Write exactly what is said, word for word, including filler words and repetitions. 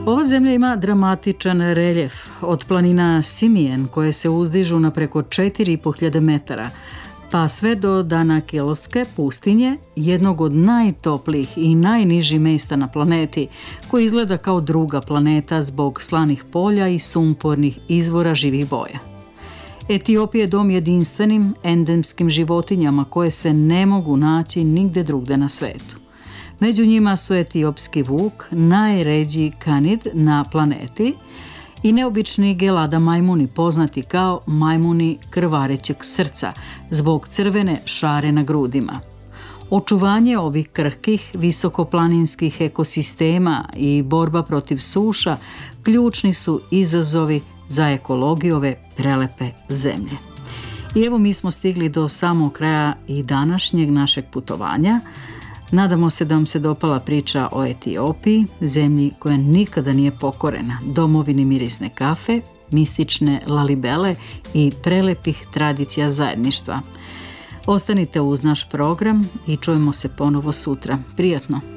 Ova zemlja ima dramatičan reljef, od planina Simijen koje se uzdižu na preko četiri i po hiljade metara, pa sve do Danakilske pustinje, jednog od najtoplijih i najnižih mjesta na planeti, koji izgleda kao druga planeta zbog slanih polja i sumpornih izvora živih boja. Etiopija je dom jedinstvenim endemskim životinjama koje se ne mogu naći nigde drugde na svetu. Među njima su etiopski vuk, najređi kanid na planeti, i neobični gelada majmuni, poznati kao majmuni krvarećeg srca, zbog crvene šare na grudima. Očuvanje ovih krhkih, visokoplaninskih ekosistema i borba protiv suša ključni su izazovi za ekologiju ove prelepe zemlje. I evo mi smo stigli do samog kraja i današnjeg našeg putovanja. Nadamo se da vam se dopala priča o Etiopiji, zemlji koja nikada nije pokorena, domovini mirisne kafe, mistične lalibele i prelepih tradicija zajedništva. Ostanite uz naš program i čujemo se ponovo sutra. Prijatno!